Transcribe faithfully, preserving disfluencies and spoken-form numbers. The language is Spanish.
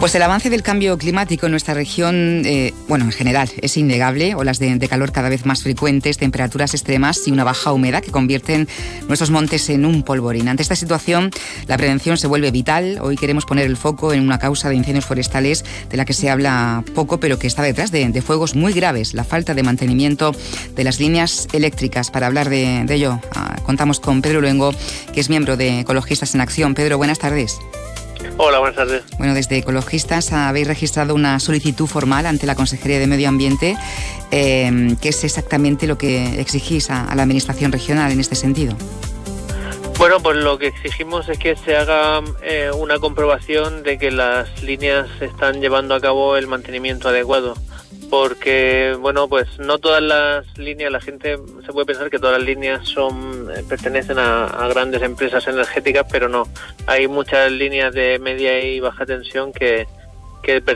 Pues el avance del cambio climático en nuestra región, eh, bueno, en general, es innegable. Olas de, de calor cada vez más frecuentes, temperaturas extremas y una baja humedad que convierten nuestros montes en un polvorín. Ante esta situación, la prevención se vuelve vital. Hoy queremos poner el foco en una causa de incendios forestales de la que se habla poco, pero que está detrás de, de fuegos muy graves, la falta de mantenimiento de las líneas eléctricas. Para hablar de, de ello, ah, contamos con Pedro Luengo, que es miembro de Ecologistas en Acción. Pedro, buenas tardes. Hola, buenas tardes. Bueno, desde Ecologistas habéis registrado una solicitud formal ante la Consejería de Medio Ambiente. Eh, ¿Qué es exactamente lo que exigís a, a la Administración regional en este sentido? Bueno, pues lo que exigimos es que se haga eh, una comprobación de que las líneas están llevando a cabo el mantenimiento adecuado. Porque, bueno, pues no todas las líneas, la gente se puede pensar que todas las líneas son pertenecen a, a grandes empresas energéticas, pero no. Hay muchas líneas de media y baja tensión que, que